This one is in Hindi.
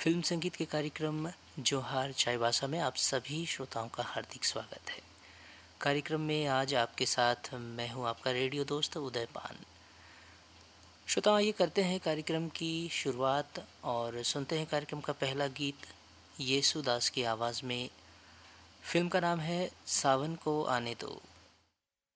फिल्म संगीत के कार्यक्रम जोहार चाईबासा में आप सभी श्रोताओं का हार्दिक स्वागत है। कार्यक्रम में आज आपके साथ मैं हूं आपका रेडियो दोस्त उदय पान। श्रोताओं, ये करते हैं कार्यक्रम की शुरुआत और सुनते हैं कार्यक्रम का पहला गीत येसुदास की आवाज़ में। फिल्म का नाम है सावन को आने दो।